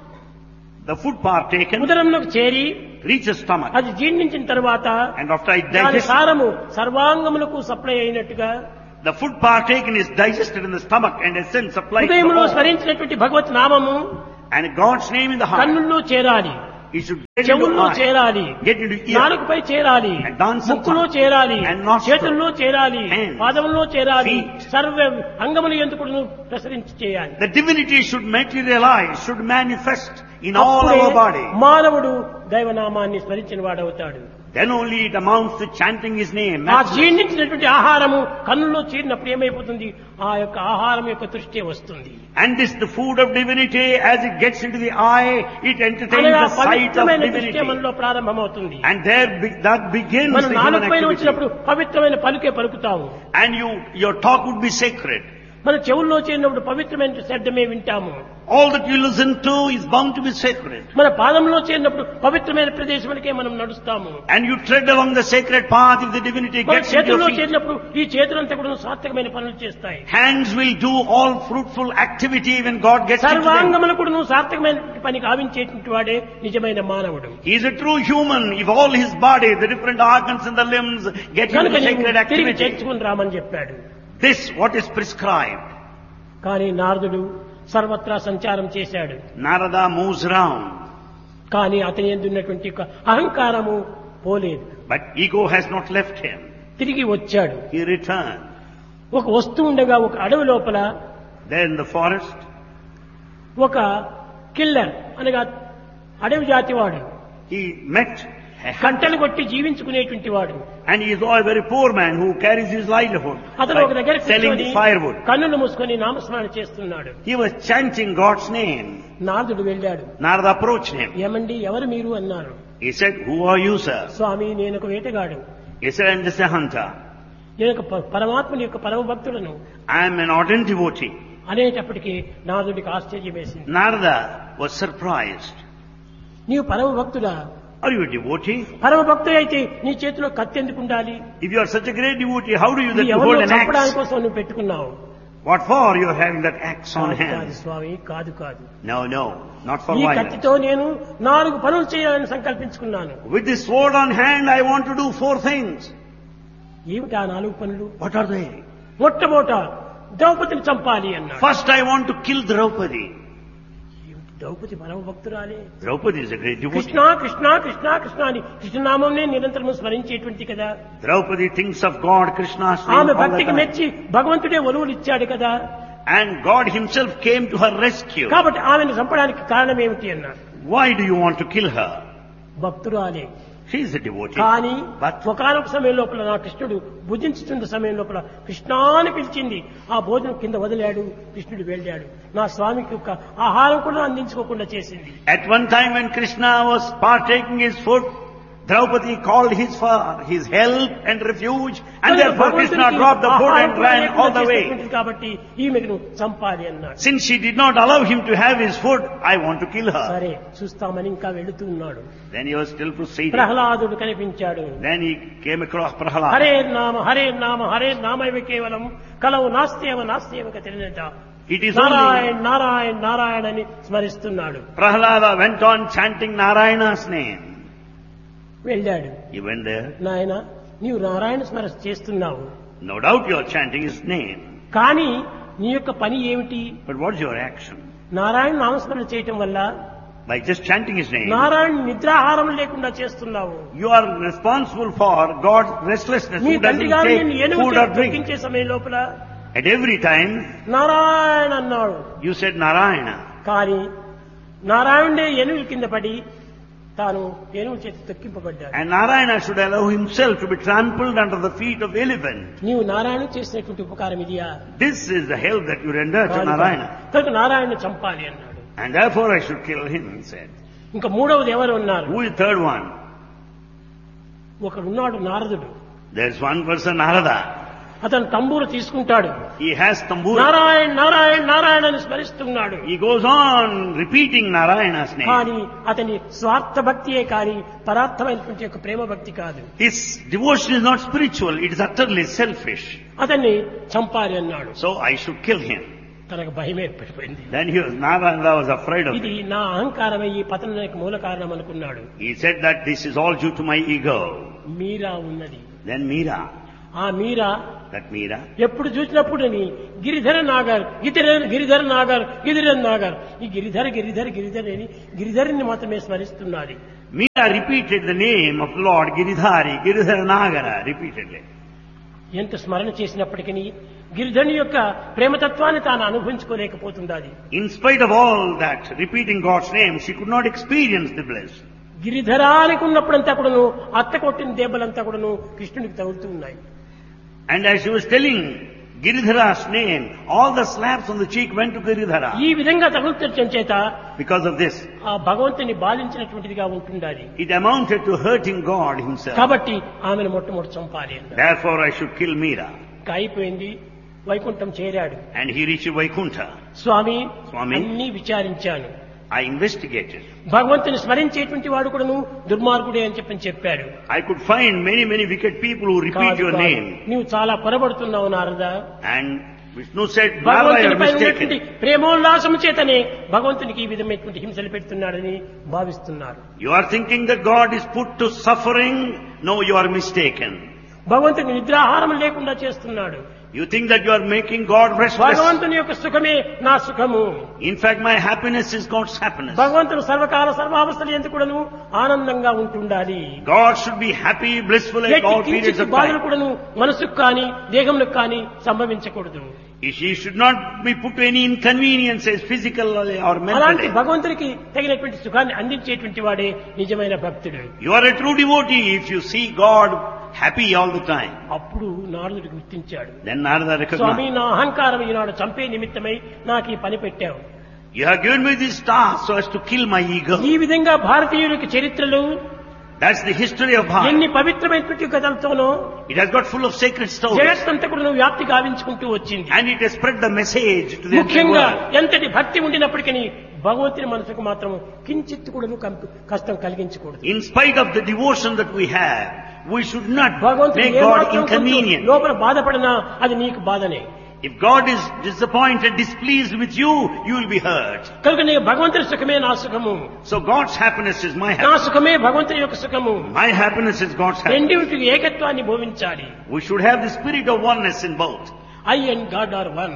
The food partaken ఉదరంలోకి చేరి reaches stomach, అది జీర్ణించిన తర్వాత and after it దాని digests, సారము సర్వాంగములకు సప్లై అయినట్టుగా the food partaken is digested in the stomach and essence supplied to the హృదయంలో whole. స్మరించినటువంటి భగవత్ నామము And God's name in the heart, కన్నుల్లో చేరాలి, it should get into చెవుల్లో eye, చేరాలి, get into ear, నాలుకపై చేరాలి, And dance ముక్కులో and చేరాలి, and nostril, చేతుల్లో చేరాలి, hands, పాదముల్లో చేరాలి, feet. సర్వ అంగములు ఎందుకు ప్రసరించి చేయాలి. the divinity should materialize, should manifest in all అప్పుడే our body. మానవుడు దైవనామాన్ని స్మరించిన వాడవుతాడు. Then only it amounts to chanting His name. ఆ జీర్ణించినటువంటి ఆహారము కన్నులో చేరినప్పుడు ఏమైపోతుంది, ఆ యొక్క ఆహారం యొక్క దృష్టి వస్తుంది. And this, the food of divinity, as it gets into the eye, it entertains అనగా the sight of పవిత్రమైన దృష్టి divinity. మనలో ప్రారంభమవుతుంది. And there that begins మనం the human నాలుగు పైన activity. వచ్చినప్పుడు పవిత్రమైన పలుకే పలుకుతాము. And your talk would be sacred. మన చెవుల్లో చేరినప్పుడు పవిత్రమైన శబ్దమే వింటాము. All that you listen to is bound to be sacred. మన పాదంలో చేరినప్పుడు పవిత్రమైన ప్రదేశములకే మనం నడుస్తాము. And you tread along the sacred path if the divinity మన gets into చేతుల్లో your feet. చేరినప్పుడు ఈ చేతులంతా కూడా సాత్వికమైన పనులు చేస్తాయి. Hands will do all fruitful activity when God gets into them. సర్వాంగములు కూడా సాత్వికమైన పని గావించేటువంటి వాడే నిజమైన మానవుడు. He is a true human if all his body, the different organs and the limbs get into కనుక the నీవు sacred తిరిగి activity. చేర్చుకుని రామని చెప్పాడు. This, what is prescribed. కానీ నారదుడు సర్వత్రా సంచారం చేశాడు. Narada moves around, కానీ అతని యందు ఉన్నటువంటి ఒక అహంకారము పోలేదు. but ego has not left him. తిరిగి వచ్చాడు. He returned. ఒక వస్తువు ఉండగా ఒక అడవి లోపల There in the forest, ఒక కిల్లర్ అనగా అడవి జాతి వాడు, he met a hunter. గంటలు కొట్టి జీవించుకునేటువంటి వాడు. And he is a very poor man who carries his livelihood అతను ఒక by దగ్గర selling కూర్చొని firewood. కన్నులు మూసుకొని నామస్మరణ చేస్తున్నాడు. He was chanting God's name. నారదుడు వెళ్ళాడు. Narada approached him. ఏమండి ఎవరు మీరు అన్నారు. He said, "Who are you, sir?" స్వామి నేను ఒక వేటగాడు, He said, "I'm just a hunter. నేను ఒక పరమాత్మని యొక్క పరమ భక్తులను I am an ardent devotee." అనేటప్పటికీ నారదుడికి ఆశ్చర్యం వేసింది. Narada was surprised. నీవు పరమ భక్తుడా? Are you a devotee? పరమ భక్తుడు అయితే నీ చేతిలో కత్తి ఎందుకు ఉండాలి? If you are such a great devotee, how do you that ఇది you ఎవరినో hold an చంపడానికి axe? కోసం నువ్వు పెట్టుకున్నావు. What for you are having that axe on కాదు hand? స్వామి, కాదు కాదు. No, not for ఈ violence. కత్తితో నేను 4 పనులు చేయాలని సంకల్పించుకున్నాను. With this sword on hand, I want to do 4 things. ఏమిటి ఆ 4 పనులు? What are they? మొట్టమొదట ద్రౌపదిని చంపాలి అన్నాడు. First, I want to kill Draupadi. ఏమిటి ద్రౌపది పరమ భక్తురాలే. Draupadi is a great devotee. Krishna Krishna Krishna Krishna అని కృష్ణనామంనే నిరంతరం స్మరించేటువంటి కదా. Draupadi thinks of God, Krishna's name ఆమె all the భక్తికి time. మెచ్చి భగవంతుడే ఒలువులు ఇచ్చాడు కదా. And God himself came to her rescue. కాబట్టి ఆమెను చంపడానికి కారణం ఏమిటి అన్నాడు. Why do you want to kill her? భక్తురాలే. She is a devotee. కానీ But ఒకనొక సమయం లోపల నా కృష్ణుడు భుజించుతున్న సమయం లోపల కృష్ణ అని పిలిచింది. ఆ భోజనం కింద వదిలాడు, కృష్ణుడు వెళ్ళాడు. నా స్వామికి ఒక ఆహారం కూడా అందించుకోకుండా చేసింది. at one time when Krishna was partaking his food, Draupadi called his help and refuge, and therefore Krishna dropped the food and ran all the way. కాబట్టి ఈమెను చంపాలి అన్నాడు. Since she did not allow him to have his food, I want to kill her. సరే చూస్తామని ఇంకా వెళుతూ ఉన్నాడు. Then he was still proceeding. ప్రహ్లాదుడు కనిపించాడు. Then he came across Prahlada. Hare నామ హరే నామైవ కేవలం కలవు నాస్త్యేవ నాస్త్యేవ తెలియట. It is only Narayana Narayana Narayana అని స్మరిస్తున్నాడు. Prahlada went on chanting Narayana's name. వెళ్ళాడు. He went there. నాయన నీవు నారాయణ స్మరణ చేస్తున్నావు, No doubt you are chanting his name. కానీ నీ యొక్క పని ఏమిటి? But what is your action? Narayana నామస్మరణ చేయటం వల్ల By just chanting his name, Narayana నిద్రాహారం లేకుండా చేస్తున్నావు. you are responsible for God's restlessness, నీ who తండ్రి doesn't గారు take నిన్ను ఏనుగు food or drink. తొక్కించే సమయం లోపల At every time, నారాయణ అన్నాడు. you said Narayana. కానీ నారాయణుడే ఏనుగు కింద పడి తాను ఏనుగు చేతి తొక్కింపబడ్డాడు. And Narayana should allow himself to be trampled under the feet of elephant. నీవు నారాయణ చేసినటువంటి ఉపకారం ఇదియా? This is the help that you render to Narayana. కనుక నారాయణ చంపాలి అన్నాడు. And therefore I should kill him, he said. ఇంకా మూడవది ఎవరు ఉన్నారు? Who is third one? ఒకడున్నాడు నారదుడు. There's one person, Narada. అతను తంబూరు తీసుకుంటాడు. He has tambura. Narayana Narayana Narayana అని స్మరిస్తున్నాడు. He goes on repeating Narayana's name. కానీ అతని స్వార్థ భక్తియే కానీ పరార్థమైనటువంటి యొక్క ప్రేమ భక్తి కాదు. His devotion is not spiritual, it is utterly selfish. అతన్ని చంపాలి అన్నాడు. So I should kill him. తనకు భయం ఏర్పడిపోయింది. Then Narada was afraid of ఇది it. నా అహంకారమే ఈ పతనానికి మూల కారణం అనుకున్నాడు. He said that this is all due to my ego. మీరా ఉన్నది. Then Meera, ఆ మీరా that Meera, ఎప్పుడు చూసినప్పుడు గిరిధర నాగర్ గిరిధర నాగర్ గిరిధర నాగర్ ఈ గిరిధర గిరిధర గిరిధర అని గిరిధరిని మాత్రమే స్మరిస్తున్నది. Meera repeated the name of Lord Giridhari, Giridhara Nagara, repeatedly. ఎంత స్మరణ చేసినప్పటికీ గిరిధరుని యొక్క ప్రేమతత్వాన్ని తాను అనుభవించుకోలేకపోతుంది. In spite of all that, repeating God's name, she could not experience the bliss. గిరిధరానికి ఉన్నప్పుడంతా కూడాను అత్త కొట్టిన దెబ్బలంతా కూడాను కృష్ణునికి తగులుతూ ఉన్నాయి. And as she was telling Giridhara's name, all the slaps on the cheek went to Giridhara. ఈ విధంగా తగులుతడం చేత Because of this, ఆ భగవంతుని బాధించినటువంటిదిగా ఉంటుండాలి. it amounted to hurting God himself. కాబట్టి ఆమెను మొట్టమొదటి చంపాలి అన్నారు. Therefore I should kill Meera. ఇంకా అయిపోయింది. వైకుంఠం చేరాడు. And he reached Vaikuntha. స్వామి స్వామి, అన్ని విచారించాను. I investigated. భగవంతుని స్మరించేటువంటి వాడు కూడాను దుర్మార్గుడే అని చెప్పాడు. I could find many wicked people who repeat కాదు, your కాదు. name. నీవు చాలా పొరబడుతున్నావు Narada. And Vishnu said, Narada, you భగవంతుని are పైన ఉన్నటువంటి mistaken. ప్రేమోల్లాసము చేతనే భగవంతునికి ఈ విధమైనటువంటి హింసలు పెడుతున్నాడని భావిస్తున్నారు. You are thinking that God is put to suffering. No, you are mistaken. భగవంతుని నిద్రాహారం లేకుండా చేస్తున్నాడు. You think that you are making God restless. భగవంతుని యొక్క సుఖమే నా సుఖము. In fact, my happiness is God's happiness. భగవంతుడు సర్వకాల సర్వావస్థలు ఎందుకు కూడాను ఆనందంగా ఉంటుండాలి. God should be happy, blissful at all periods of బాధలు time. కూడాను మనసుకు కానీ దేహంలో కానీ సంభవించకూడదు. He should not be put to any inconveniences, physical or అలాంటి mentally. భగవంతునికి తగినటువంటి సుఖాన్ని అందించేటువంటి వాడే నిజమైన భక్తుడు. You are a true devotee if you see God happy all the time. అప్పుడు నారదుడికి గుర్తించాడు. Then Narada స్వామి, recognized. నా అహంకారం ఈనాడు చంపే నిమిత్తమై నాకు ఈ పని పెట్టావు. You have given me this task so as to kill my ego. ఈ విధంగా భారతీయులకి చరిత్రలు That's the history of Bharat. ఎన్ని పవిత్రమైనటువంటి కథలతోనో It has got full of sacred stories. జగత్తంతా కూడా వ్యాప్తి గావించుకుంటూ వచ్చింది. And it has spread the message to the entire ముఖ్యంగా world. ఎంతటి భక్తి ఉండినప్పటికీ భగవంతుని మనసుకు మాత్రం కించిత్ కూడా కష్టం కలిగించకూడదు. In spite of the devotion that we have, we should not భగవంతుడు make God ఏమాత్రం కొంచెం inconvenient. లోపల బాధపడినా అది నీకు బాధనే. If God is disappointed, displeased with you, you will be hurt. కనుక నీ భగవంతుని సుఖమే నా సుఖము. So God's happiness is my నా happiness. సుఖమే భగవంతుని యొక్క సుఖము. My happiness is God's happiness. రెండింటికి ఏకత్వాన్ని భోవించాలి. We should have the spirit of oneness in both. I and God are one.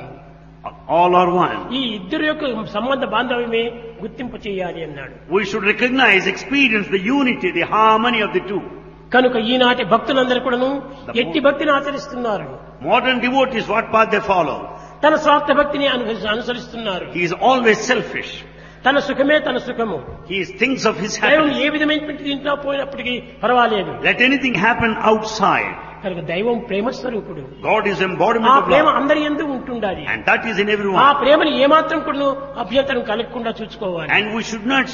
All are one. ఈ ఇద్దరు యొక్క సంబంధ బాంధవ్యమే గుర్తింపు చేయాలి అన్నాడు. We should recognize, experience the unity, the harmony of the two. కనుక ఈనాటి భక్తులందరూ కూడాను ఎట్టి భక్తిని ఆచరిస్తున్నారు. Modern devotees, what path they follow? తన స్వార్థ భక్తిని అనుసరిస్తున్నారు. He is always selfish. తన సుఖమే తన సుఖము. He thinks of his దైవం happiness. ఏ విధమైనటువంటి దీంట్లో పోయినప్పటికీ పర్వాలేదు. Let anything happen outside. కనుక దైవం ప్రేమ స్వరూపుడు. God is ఆ embodiment of ప్రేమ love. అందరి యందు ఉంటుండాలి. And that is in ఆ everyone. ప్రేమను ఏమాత్రం కూడా అభ్యంతరం కలగకుండా చూసుకోవాలి. And we should not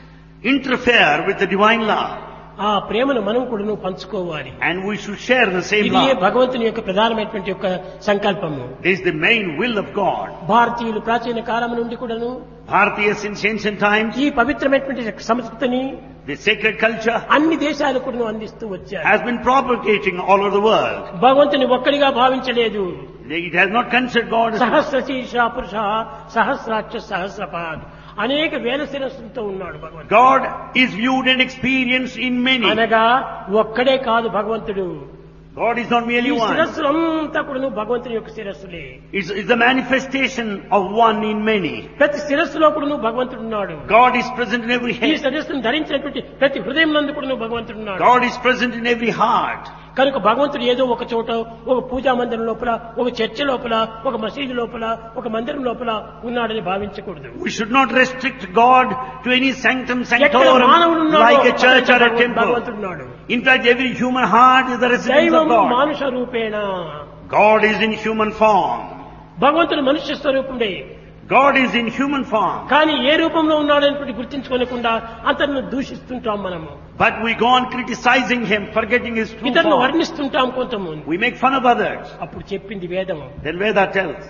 interfere with the divine love. ఆ ప్రేమను మనం కూడా పంచుకోవాలి. And we should share the same ఇది love. భగవంతుని యొక్క ప్రధానమైనటువంటి యొక్క సంకల్పము. This is the main will of God. భారతీయులు ప్రాచీన కాలం నుండి కూడాను Bharatiya since ancient times, ఈ పవిత్రమైనటువంటి సంస్కృతిని the sacred culture అన్ని దేశాలకు కూడా అందిస్తూ వచ్చారు. has been propagating all over the world. భగవంతుని ఒక్కడిగా భావించలేదు. It has not considered God as సహస్ర శీర్ష పురుష సహస్రాక్ష సహస్రపాద్ అనేక వేల శిరస్సులతో ఉన్నాడు భగవంతుడు. God is viewed and experienced in many. అనగా ఒక్కడే కాదు భగవంతుడు. God is not ఈ merely one. శిరస్సులంతా కూడా భగవంతుని యొక్క శిరస్సులే. It's the manifestation of one in many. ప్రతి శిరస్సులో కూడా భగవంతుడు ఉన్నాడు. God is present in every ఈ head. శిరస్సును ధరించినటువంటి ప్రతి హృదయం నందు కూడా భగవంతుడు ఉన్నాడు. God is present in every heart. కనుక భగవంతుడు ఏదో ఒక చోట ఒక పూజా మందిరం లోపల ఒక చర్చ లోపల ఒక మసీదు లోపల ఒక మందిరం లోపల ఉన్నాడని భావించకూడదు. We should not restrict God to any sanctum ఎక్కడ sanctorum మానవుడు ఉన్నాడో like a church or a అక్కడ temple. భగవంతుడు ఉన్నాడు. In fact, every human heart is the residence దైవం of God. మానుష రూపేణ. God is in human form. భగవంతుడు మనుష్య స్వరూపుడే. God is in human form. కానీ ఏ రూపంలో ఉన్నాడని గుర్తించుకోకుండా అతన్ని దూషిస్తుంటాం మనము. But we go on criticizing him, forgetting his true ఇతరులను form. వర్ణిస్తుంటాం కొంతమంది. We make fun of others. అప్పుడు చెప్పింది వేదము. Then Veda tells,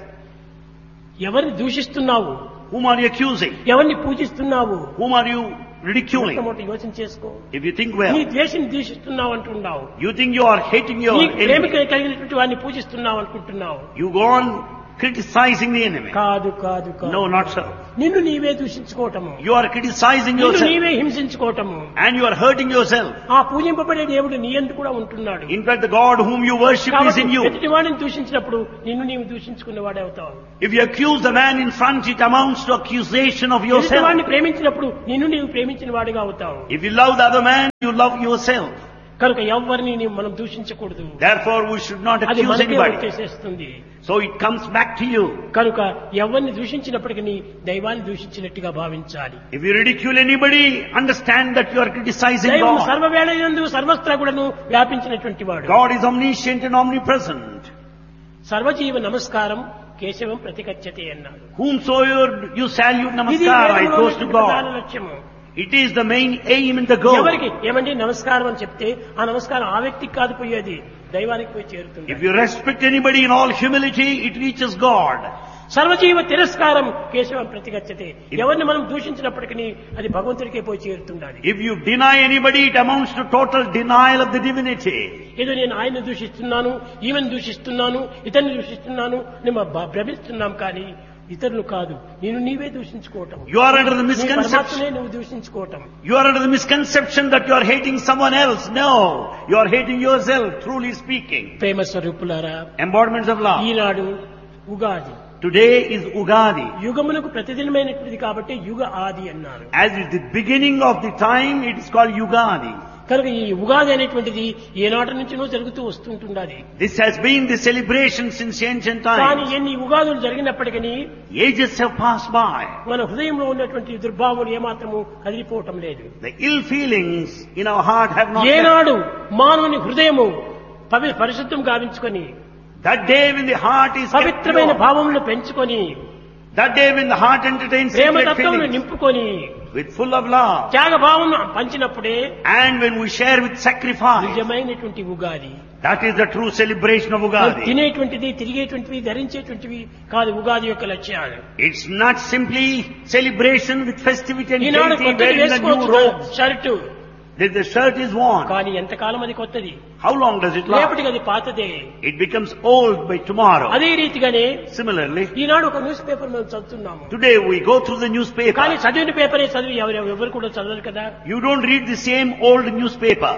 ఎవరిని దూషిస్తున్నావు? whom are you accusing? ఎవరిని పూజిస్తున్నావు? Whom are you ridiculing? మొట్టమొదటి యోచన చేసుకో. If you think నీ well, ద్వేషం దూషిస్తున్నావు అంటున్నావు. you think you are hating your నీ ప్రేమిక enemy. కలిగినటువంటి వాడిని పూజిస్తున్నావు అనుకుంటున్నావు. You go on criticizing the enemy. కాదు కాదు కాదు. No, not so. నిన్ను నీవే దూషించుకోవటము, You are criticizing నిన్ను yourself నీవే హింసించుకోవటము. and you are hurting yourself. ఆ పూజింపబడే దేవుడు నీ యందు కూడా ఉంటున్నాడు. In fact, the God whom you worship is కాబట్టి in you. ఎదుటి వాడిని దూషించినప్పుడు నిన్ను నీవు దూషించుకునేవాడే అవుతావు. If you accuse the man in front, it amounts to accusation of ఎదుటి yourself. వాడిని ప్రేమించినప్పుడు నిన్ను నీవు ప్రేమించిన వాడిగా అవుతావు. If you love the other man, you love yourself. కనుక ఎవరిని నీవు మనం దూషించకూడదు. Therefore, we should not అది accuse మనకే anybody. వచ్చేసేస్తుంది. So it comes back to you. కనుక ఎవరిని దూషించినప్పటికీ దైవాన్ని దూషించినట్టుగా భావించాలి. If you ridicule anybody, understand that you are criticizing దైవం God. సర్వవేళయందు సర్వత్రా కూడాను వ్యాపించినటువంటి వాడు. God is omniscient and omnipresent. సర్వజీవ నమస్కారం కేశవం ప్రతిగచ్చతే అన్నాడు. Whomsoever you salute ఇది namaskara, it వేదంలో goes to ప్రధాన God. లక్ష్యము. It is the main aim and the goal. ఎవరికి ఏమండి నమస్కారం అని చెప్తే ఆ నమస్కారం ఆ వ్యక్తికి కాదు పోయేది, దైవానికి పోయి చేరుతుంది. If you respect anybody in all humility, it reaches God. సర్వజీవ తిరస్కారం కేశవం ప్రతిగచ్చతే. ఎవరిని మనం దూషించినప్పటికీ అది భగవంతుడికే పోయి చేరుతుండాలి. If you deny anybody, it amounts to total denial of the divinity. ఏదో నేను ఆయన్ని దూషిస్తున్నాను, ఈమెను దూషిస్తున్నాను, ఇతన్ని దూషిస్తున్నాను నేను భ్రమిస్తున్నాం కానీ ఇతరులు కాదు. నేను నీవే దూషించుకోవటం. You are under the నీ misconception. పరమాత్మనే నువ్వు దూషించుకోవటం. You are under the misconception that you are hating someone else. No, you are hating yourself, truly speaking. ప్రేమ స్వరూపులారా, Embodiments of love. Eenadu Ugadi. Today is Ugadi. యుగమునకు ప్రతిదినమైనటువంటిది కాబట్టి యుగ ఆది అన్నారు. As is the beginning of the time, it is called Ugadi. కనుక ఈ ఉగాది అనేటువంటిది ఏనాటి నుంచినో జరుగుతూ వస్తుంటున్నది. This has been the celebration since ancient కానీ times. ఎన్ని ఉగాదులు జరిగినప్పటికీ Ages have passed by. మన హృదయంలో ఉన్నటువంటి దుర్భావములు ఏమాత్రము కదిలిపోవటం లేదు. The ill feelings in our heart have not left. ఏనాడు మానవుని హృదయము పరిశుద్ధం గావించుకొని That day when the heart is kept పవిత్రమైన pure, భావములను పెంచుకొని that day when the heart entertains sacred ప్రేమతత్వమును feelings నింపుకొని with full of love, త్యాగభావమును పంచినప్పుడే and when we share with sacrifice, నిజమైనటువంటి Ugadi. that is the true celebration of మనం Ugadi. తినేటువంటిది, తిరిగేటువంటివి, ధరించేటువంటివి కాదు ఉగాది యొక్క లక్ష్యాలు. It's not simply celebration with festivity and Eenadu gaiety, కొత్తది wearing the new వేసుకోవచ్చు robes. Shirt, That the shirt is worn. కానీ ఎంతకాలం అది కొత్తది, How long does it last? రేపటికి అది పాతదే. It becomes old by tomorrow. అదే రీతిగానే Similarly, ఈనాడు ఒక న్యూస్ పేపర్ మనం చదువుతున్నాము. today we go through the కానీ newspaper. చదివిన పేపరే చదివి ఎవరు కూడా చదవరు కదా. You don't read the same old newspaper.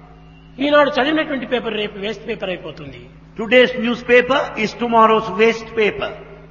ఈనాడు చదివినటువంటి పేపర్ రేపు వేస్ట్ పేపర్ అయిపోతుంది. Today's newspaper is tomorrow's waste paper.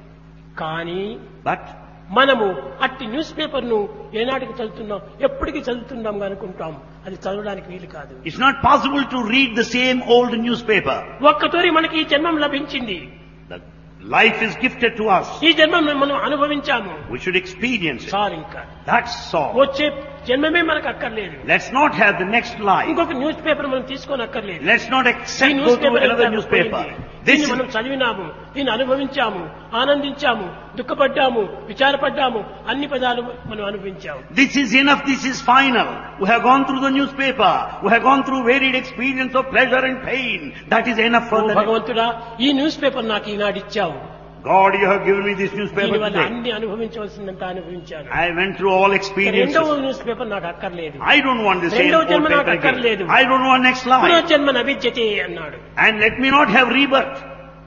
కానీ But మనము అట్టి న్యూస్ పేపర్ ను ఏనాటికి చదువుతున్నాం, ఎప్పటికి చదువుతున్నాం అనుకుంటాం. అది చదవడానికి వీలు కాదు. it's not possible to read the same old newspaper. ఒక్కతోరి మనకి ఈ జన్మం లభించింది. The life is gifted to us. ఈ జన్మం మనం అనుభవించాము. We should experience it. చాలు ఇంకా. That's all. వచ్చే జన్మమే మనకు అక్కర్లేదు. Let's not have the next life. ఇంకొక న్యూస్ పేపర్ మనం తీసుకొని అక్కర్లేదు. Let's not ఈ accept go news to paper another newspaper. This దీన్ని is, మనం చదివినాము, దీన్ని అనుభవించాము, ఆనందించాము, దుఃఖపడ్డాము, విచారపడ్డాము, అన్ని పదాలు మనం అనుభవించాము. this is enough. This is final. We have gone through the newspaper. We have gone through varied experience of pleasure and pain. That is enough for oh the భగవంతుడా, ఈ news paper నాకు ఈనాడు ఇచ్చావు. God, you have given me this newspaper దీనివల్ల today. అన్ని అనుభవించవలసిందంత అనుభవించాను. I went through all experiences. రెండవ news paper నాకు అక్కర్లేదు. I don't want the same రెండవ old జన్మ నాకు paper again. అక్కర్లేదు. I don't want next life. పునర్జన్మ నవిద్యతే అన్నాడు. And let me not have rebirth.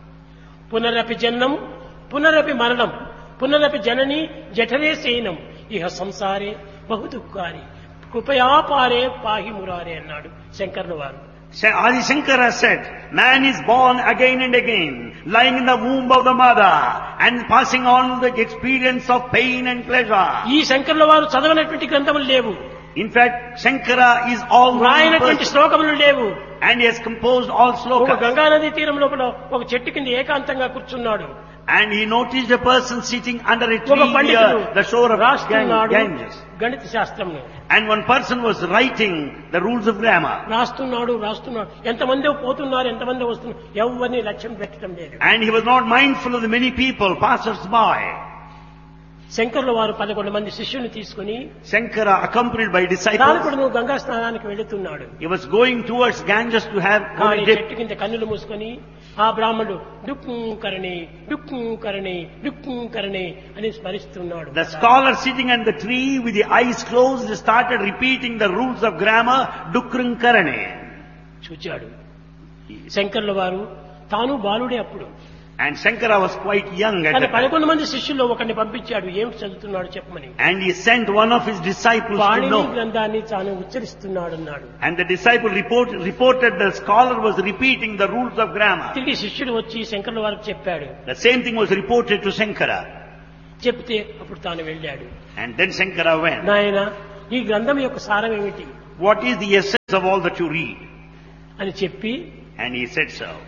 పునరపి జన్మం, పునరపి మరణం, పునరపి జనని జఠరే శయనం, ఇహ సంసారే బహు దుఃఖారి కృపయా పారే పాహి మురారే అన్నాడు శంకరుల వారు. Adi Shankara said, man is born again and again, lying in the womb of the mother and passing on the experience of pain and pleasure. ఈ శంకరుల వారు చదవనటువంటి గ్రంథములు లేవు, In fact, Shankara is all రాయనటువంటి person, శ్లోకములు లేవు. and he has composed all ఒక slokas. Ganga నది తీరం లోపల ఒక చెట్టు కింద ఏకాంతంగా కూర్చున్నాడు. And he noticed a person sitting under a ఒక tree పండితుడు near the shore of రాస్తున్నాడు Ganges. గణిత శాస్త్రమును. And one person was writing the rules of grammar. రాస్తున్నాడు. ఎంతమంది పోతున్నారు, ఎంతమంది వస్తున్నారు, ఎవరిని లక్ష్యం పెట్టడం లేదు. And he was not mindful of the many people, passers by. శంకరుల వారు 11 మంది శిష్యుల్ని తీసుకుని Shankara, accompanied by తాను disciples, కూడా నువ్వు గంగా స్నానానికి వెళుతున్నాడు. he was going towards Ganges to have కానీ holy dip. చెట్టు కింద కన్నులు మూసుకొని ఆ బ్రాహ్మణుడు డుక్కు కరణి డుక్కు కరణి డుక్కు కరణి అని స్మరిస్తున్నాడు. The scholar sitting on the tree with the eyes closed started repeating the rules of grammar, Dukring Karane. చూచాడు శంకరుల వారు. తాను బాలుడే అప్పుడు. And Shankara was quite young at కానీ that time. 11 మంది శిష్యుల్లో ఒకరిని పంపించాడు ఏమిటి చదువుతున్నాడు చెప్పమని. And he sent one of his disciples to Panini know. గ్రంథాన్ని తాను ఉచ్చరిస్తున్నాడు అన్నాడు. And the disciple reported the scholar was repeating the rules of grammar. తిరిగి శిష్యుడు వచ్చి శంకరుల వారికి చెప్పాడు. The same thing was reported to Shankara. చెప్తే అప్పుడు తాను వెళ్ళాడు. And then Shankara went. నాయన ఈ గ్రంథం యొక్క సారం ఏమిటి What is the essence of all that you read? అని చెప్పి And he said so.